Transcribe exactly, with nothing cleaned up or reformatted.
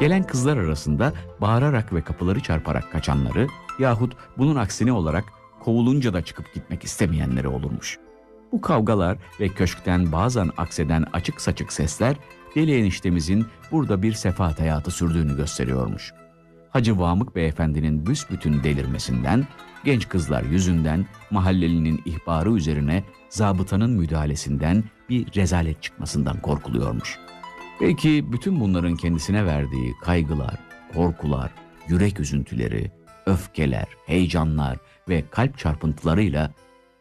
Gelen kızlar arasında bağırarak ve kapıları çarparak kaçanları yahut bunun aksine olarak kovulunca da çıkıp gitmek istemeyenleri olurmuş. Bu kavgalar ve köşkten bazen akseden açık saçık sesler Deli eniştemizin burada bir sefahat hayatı sürdüğünü gösteriyormuş. Hacı Vamık Beyefendi'nin büsbütün delirmesinden, genç kızlar yüzünden, mahallelinin ihbarı üzerine zabıtanın müdahalesinden bir rezalet çıkmasından korkuluyormuş. Belki bütün bunların kendisine verdiği kaygılar, korkular, yürek üzüntüleri, öfkeler, heyecanlar ve kalp çarpıntılarıyla